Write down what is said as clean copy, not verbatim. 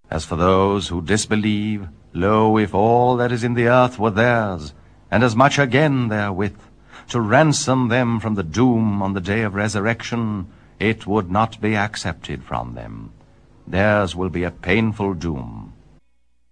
As for those who disbelieve, lo, if all that is in the earth were theirs, and as much again therewith, to ransom them from the doom on the day of resurrection, it would not be accepted from them. Theirs will be a painful doom,